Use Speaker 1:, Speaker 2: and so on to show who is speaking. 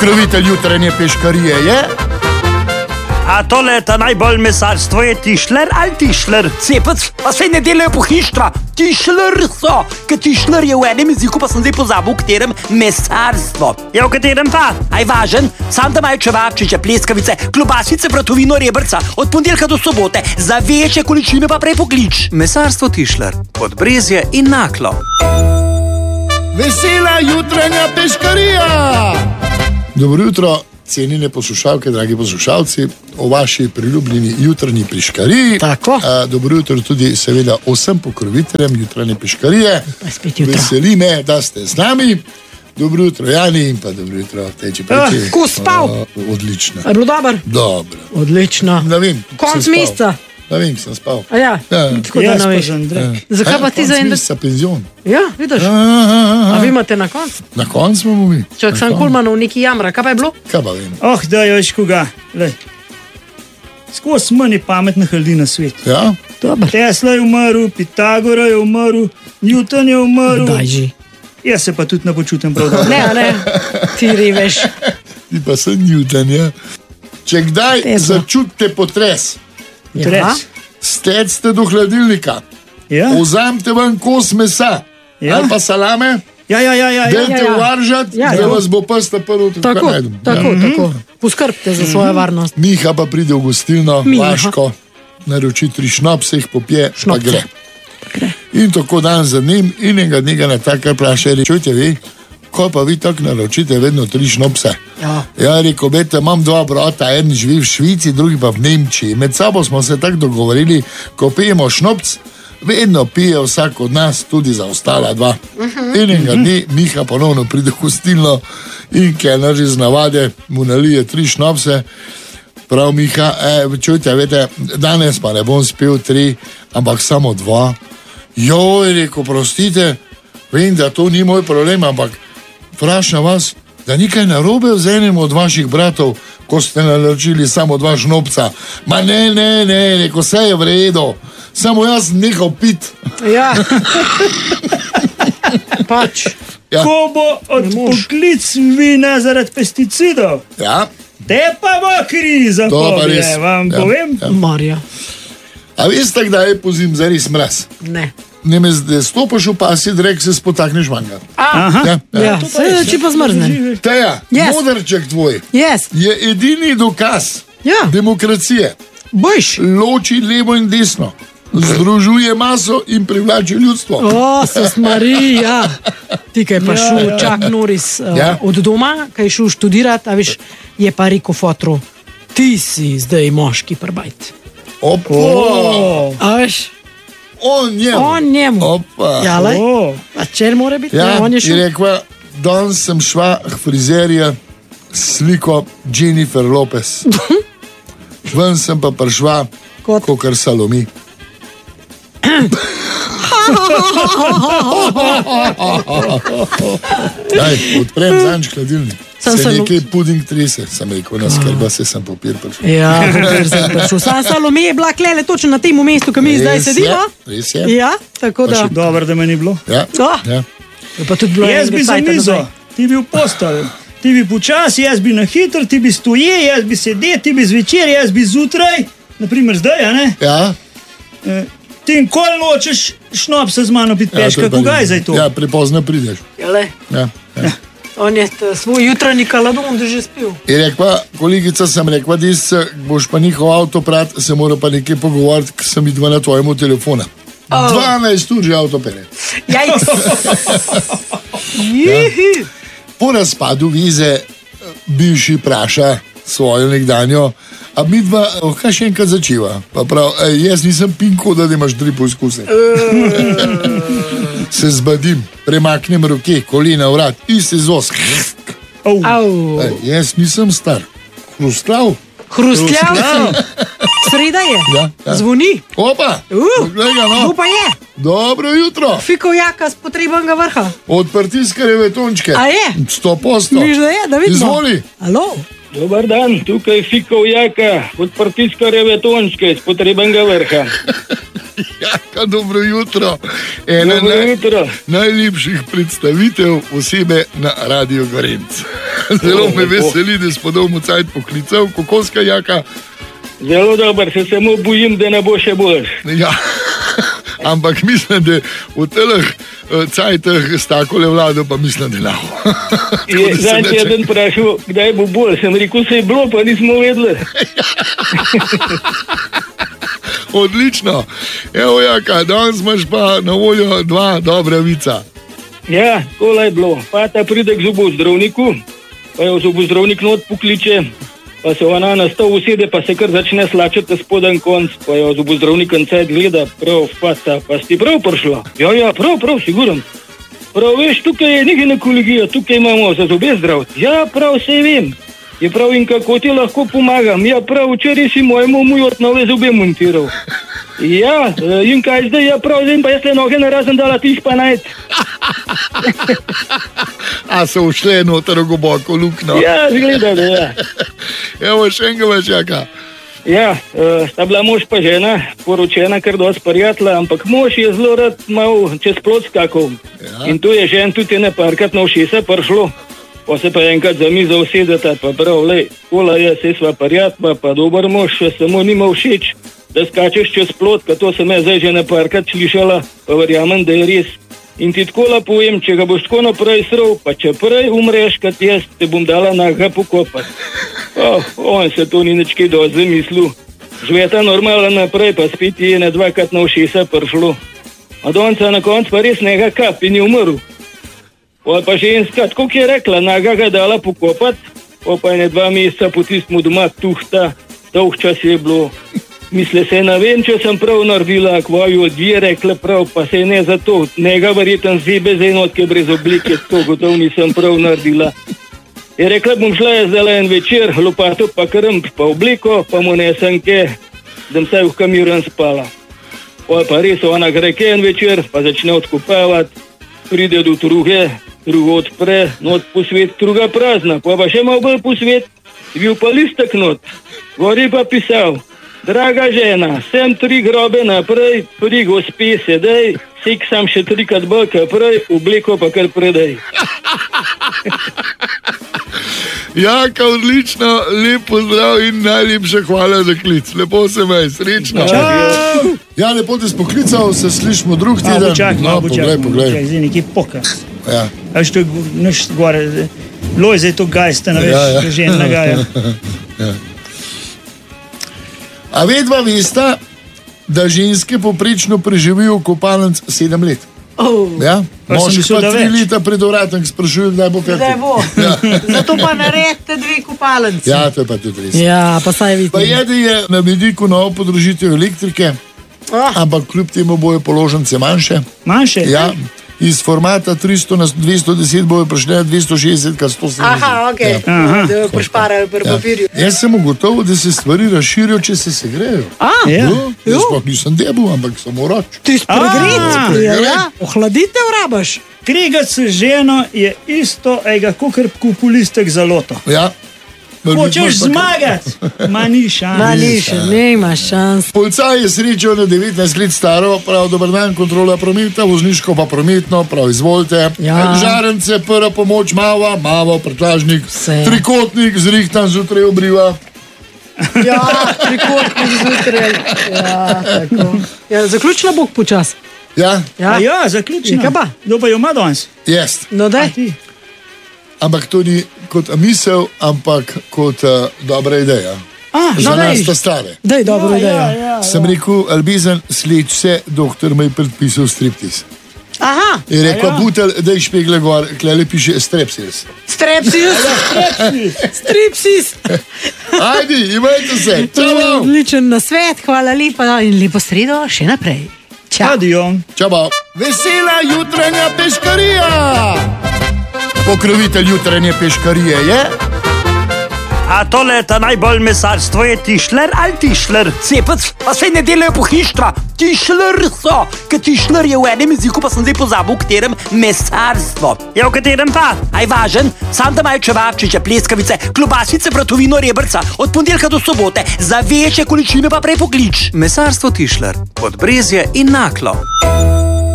Speaker 1: Pokrovitelj jutranje peškarije je...
Speaker 2: A tole ta najbolj mesarstvo je Tišler ali Tišler?
Speaker 3: Cepec, pa sej ne delajo pohištva. Tišler so, ker Tišler je v enem jeziku, pa sem zdaj pozabil, v katerem mesarstvo.
Speaker 2: Ja, v katerem pa?
Speaker 3: Aj važen, sam da imajo čevapčiče, pleskavice, klobasice, vratovino, rebrca, od ponedeljka do sobote, za večje količine pa prej poklič.
Speaker 4: Mesarstvo Tišler, Podbrezje in Naklo.
Speaker 1: Vesela jutranja peškarija! Dobro jutro, cenjene poslušalke, dragi poslušalci, o vaši priljubljeni jutranji peškariji.
Speaker 3: Tako.
Speaker 1: Dobro jutro tudi seveda vsem pokroviteljem jutranje peškarije.
Speaker 3: Jutro.
Speaker 1: Veseli me, da ste z nami. Dobro jutro, Jani, in pa dobro jutro, Teči Peči.
Speaker 5: Ko spal?
Speaker 1: Odlično.
Speaker 5: Je bilo dobro?
Speaker 1: Dobro.
Speaker 5: Odlično.
Speaker 1: Ne vem.
Speaker 5: Konc meseca?
Speaker 1: Ne vem, sem spal.
Speaker 5: A ja, tako da ne veš. Zakaj pa ti za en...
Speaker 1: Konc meseca penzion.
Speaker 5: Ja, vidiš. A vi imate na koncu?
Speaker 1: Na koncu imamo mi.
Speaker 5: Čak sem Kulmanov neki jamra, kaj pa je bilo?
Speaker 1: Kaj pa vem?
Speaker 2: Da veš koga. Skozi manj pametna hladi na svet.
Speaker 1: Ja?
Speaker 5: Dobro.
Speaker 2: Tesla je umrl, Pitagora je umrl, Newton je umrl.
Speaker 5: Daj že.
Speaker 2: Jaz se pa tudi ne počutim prav dobro.
Speaker 5: Ne, ti reveš.
Speaker 1: Ti pa sem Newton, ja. Če kdaj začutite potres, stecite do hladilnika, vzamite ven kos mesa ali pa salame, dajte uvaržati, da vas bo pesta prvo tako najdem.
Speaker 5: Tako. Poskrbite za svojo varnost.
Speaker 1: Miha pa pride v gostilno, Vaško, naroči 3 šnopse, jih popije, pa gre. In tako dan za njim in enega dnega na takar vpraša, čujte vi, ko pa vi tako naročite vedno 3 šnopse. Ja, rekel, vete, imam 2 brata, en živi v Švici, drugi pa v Nemčiji. Med sabo smo se tako dogovorili, ko pijemo šnopc, vedno pije vsak od nas tudi za ostala 2. In enega dne Miha ponovno pride v gostilno in kelner iz navade mu nalije 3 šnopse. Prav Miha, čujte, vete, danes pa ne bom spil 3, ampak samo 2. Joj, rekel, prostite, vem, da to ni moj problem, ampak vprašam vas, da nikaj narobe z enim od vaših bratov, ko ste naročili samo 2 šnopca. Ma ne, rekel, vse je v redu, samo jaz nehal pit.
Speaker 5: Ja. Pač.
Speaker 2: Ko bo odpoklic vina zaradi pesticidov, te pa bo kriza, vam povem.
Speaker 5: Marja.
Speaker 1: A veste, kdaj je pozim zares mraz?
Speaker 5: Ne.
Speaker 1: Nemez, da stopiš v pasji drek, se spotakneš manga.
Speaker 5: Ja, se če pa zmrzne.
Speaker 1: Teja, modrček tvoj je edini dokaz demokracije. Loči levo in desno, združuje maso in privlači ljudstvo.
Speaker 5: Sos Marija. Ti, kaj pa šel Čak Norris od doma, kaj šel študirati, a veš, je pa rekel fotru, ti si zdaj moški prbajt. A veš? On njemu. Ja, lej. A čel mora biti?
Speaker 1: Ja, in rekla, danes sem šla k frizerja sliko Jennifer Lopez. Ven sem pa prišla kakor Salomi. Daj, odprem zanč hladilnik. Se nekaj puding trese, sem rekel, na skrba se sem papir prišel.
Speaker 5: Ja, papir sem prišel. Salome je bila klele točno na tem mestu, ko mi zdaj sedimo.
Speaker 1: Res je.
Speaker 5: Ja, tako da.
Speaker 2: Dobro, da me ni bilo.
Speaker 1: Ja.
Speaker 2: Jaz bi za mizo, ti bi v postelju, ti bi počasi, jaz bi na hitro, ti bi stoje, jaz bi sedel, ti bi zvečer, jaz bi zjutraj, naprimer zdaj, a ne?
Speaker 1: Ja.
Speaker 2: Ti nikoli nočeš šnopsa z mano piti peška, kogaj zdaj to?
Speaker 1: Ja, prepozno prideš.
Speaker 5: Jale.
Speaker 1: Ja.
Speaker 5: On je svoj jutranji kaladon že spil.
Speaker 1: Je rekla, kolegica, sem rekla, da boš pa njihov avto prat, se mora pa nekaj pogovoriti, ker sem videla na tvojemu telefona. 12 ur že avto pere.
Speaker 5: Jajc.
Speaker 1: Po razpadu vize bivši praša svojo nekdanjo, a mi dva, kaj še enkrat začiva? Pa prav, jaz nisem pinko, da imaš 3 poizkuse. Se zbadim, premaknem roke, kolena, vrat, isti zosk. Jaz nisem star. Hrustljav.
Speaker 5: Sreda je. Zvoni.
Speaker 1: Opa, gledaj, no.
Speaker 5: Kdo pa je?
Speaker 1: Dobro jutro.
Speaker 5: Fikovjaka z potrebnega vrha.
Speaker 1: Od Partiskarjeve tončke.
Speaker 5: A je?
Speaker 1: 100%.
Speaker 5: Miš, da je, da vidimo.
Speaker 1: Izvoli.
Speaker 5: Alo.
Speaker 6: Dobar dan, tukaj Fikovjaka od Partiskarjeve tončke z potrebnega vrha.
Speaker 1: Jaka, dobro jutro. Ena najlepših predstavitev osebe na Radio Gorenc. Zelo me veseli, da smo doma cajt poklical. Kako ska, Jaka?
Speaker 6: Zelo dober, se samo bojim, da ne bo še boljš.
Speaker 1: Ja, ampak mislim, da v teleh cajtah s takole vlado, pa mislim, da lahko.
Speaker 6: Zanj ti jeden vprašal, kdaj bo bolj. Sem rekel, se je bilo, pa nismo vedeli.
Speaker 1: Odlično. Evo, Jaka, danes imaš pa na voljo dva dobra vica.
Speaker 6: Ja, kola je bilo. Fata pride k zobozdravniku, pa jo zobozdravnik not pokliče, pa se ona na stol usede, pa se kar začne slačati spoden konc, pa jo zobozdravnik encajt gleda, prav, fata, pa si prav prišla? Ja, prav, siguren. Prav, veš, tukaj je ginekologija, tukaj imamo za zobe zdraviti. Ja, prav, sej vem. Je prav, in kako ti lahko pomagam? Ja, prav, včeraj si mojemu mujot nove zobe montiral. Ja, in kaj zdaj? Ja, prav, zdaj pa jaz le noge narazen dala tiš pa najt.
Speaker 1: A so ušle noter v globoko luknjo?
Speaker 6: Ja, zgleda, da ja.
Speaker 1: Evo, še enega več, Jaka.
Speaker 6: Ja, sta bila mož pa žena, poročena kar dosti prijatelja, ampak mož je zelo rad mal čez plot skakal. Ja. In tu je žen tudi ene parkrat na ušesa prišlo. Pa se pa enkrat za mizo usedeta, pa prav, lej, kola je, se sva prijatelja, pa dober mož, samo nima všeč, da skačeš čez plot, ka to sem jaz zdaj že ne parkrat slišala, pa verjamem, da je res. In ti tako povem, če ga boš tako naprej srl, pa če prej umreš, kot jaz, te bom dala naga pokopati. On se to ni nič kaj dosti zamislil. Žveta normalen naprej, pa spet je ne dvakrat na ušesa prišlo. A donca na konc pa res nega kap in je umrl. Pa ženska, tako je rekla, naga ga dala pokopati, pa je ne 2 meseca po tistmu doma tuhta, dolg čas je bilo. Misle se, ne vem, če sem prav naredila, kvoju odvije rekla prav, pa se ne zato, njega verjeten zebe za enotke brez oblike, to gotov nisem prav naredila. Je rekla, bom šla jaz zdaj en večer, lopato pa krmp, pa obliko, pa mu nesem ke, da sem vsaj v kamiran spala. Pa res ona gre ke en večer, pa začne odkopavati, pride do druge, drugo odpre, not po svet, druga prazna, pa še malo bolj po svet, bil pa listek not, gori pa pisal. Draga žena, sem 3 grobe naprej, pri gospe sedej, seksam še 3-krat bolj prej, obliko pa kar predej.
Speaker 1: Jaka, odlično, lep pozdrav in najlepša hvala za klic. Lepo se me, srečno.
Speaker 2: Čau!
Speaker 1: Ja, lepo te spoklical, se slišimo drug teden.
Speaker 2: Poglej. Zdaj neki poka.
Speaker 1: Ja.
Speaker 2: A što je naš gore, Lojze je to gajste, ne veš, žen nagaja.
Speaker 1: Ja. A vedva vesta, da ženske poprečno preživijo kopalnic 7 let. Ja? Moški pa 3 leta pred vratom sprašujejo, kdaj bo fertik.
Speaker 5: Kdaj bo. Ja. Zato pa naredite 2 kopalnici.
Speaker 1: Ja, to je pa tudi res.
Speaker 5: Ja, pa saj vidite.
Speaker 1: Pa je na vidiku novo podrožitev elektrike, ampak kljub temu bojo položnice manjše.
Speaker 2: Manjše?
Speaker 1: Ja. Iz formata 300 na 210 bojo prišli 260 kar 170.
Speaker 5: Aha, okej. Da jo pošparajo pri papirju.
Speaker 1: Jaz sem ugotovil, da se stvari razširijo, če se segrejo. Jaz pa nisem debil, ampak sem uroč.
Speaker 5: Ti si pregret. Ohladitev rabaš.
Speaker 2: Krigat se ženo je isto, kakor kupulistek za loto.
Speaker 1: Ja.
Speaker 2: Hočeš zmagati, ma ni šans.
Speaker 5: Nema šans.
Speaker 1: Policaj je srečal na 19 let staro, prav dober dan, kontrola prometa, vozniško pa prometno, prav izvolite. Ja. Žarence, prva pomoč, mava, prtljažnik, trikotnik, zrihtan zjutraj obriva.
Speaker 5: Ja, trikotnik zjutraj. Ja, tako. Ja, zaključila bo počas.
Speaker 1: Ja,
Speaker 2: zaključila. Kdo pa jo ima danes?
Speaker 1: Jaz.
Speaker 5: No, daj.
Speaker 1: Ampak to ni kot misel, ampak kot dobra ideja. Za nas sta stare.
Speaker 5: Daj, dobro idejo.
Speaker 1: Sem rekel, Albizen, sleč se, doktor me je predpisal striptiz.
Speaker 5: Aha.
Speaker 1: Je rekel, butel, da je špegle gor, klele piše strepsis.
Speaker 5: Stripsis.
Speaker 1: Ajdi, imajte se. Čau.
Speaker 5: Odličen nasvet, hvala lepa in lepo sredo še naprej. Čau.
Speaker 1: Čau. Vesela jutranja peškarija. Pokrovitelj jutranje peškarije je
Speaker 2: A tole ta najbolj mesarstvo je tišler ali tišler?
Speaker 3: Cepec, pa se ne delajo pohištva. Tišler so. Ker tišler je v enem jeziku, pa sem zdaj pozabil, v katerem mesarstvo.
Speaker 2: Ja, v katerem pa?
Speaker 3: Aj važen, sam da imajo čevapčiče, pleskavice, klobasice, bratovino, rebrca, od ponedeljka do sobote, za večje količine pa prej poklič.
Speaker 4: Mesarstvo Tišler, Podbrezje in Naklo.